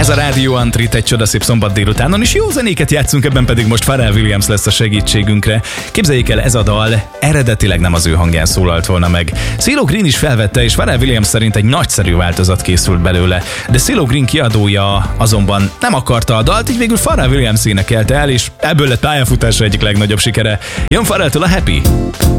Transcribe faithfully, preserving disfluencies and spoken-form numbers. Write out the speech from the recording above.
Ez a Rádió Antrit egy csodaszép szombat délutánon, és jó zenéket játszunk, ebben pedig most Pharrell Williams lesz a segítségünkre. Képzeljék el, ez a dal eredetileg nem az ő hangján szólalt volna meg. CeeLo Green is felvette, és Pharrell Williams szerint egy nagyszerű változat készült belőle. De CeeLo Green kiadója azonban nem akarta a dalt, így végül Pharrell Williams énekelte el, és ebből lett pályafutása egyik legnagyobb sikere. Jön Pharrelltől a Happy!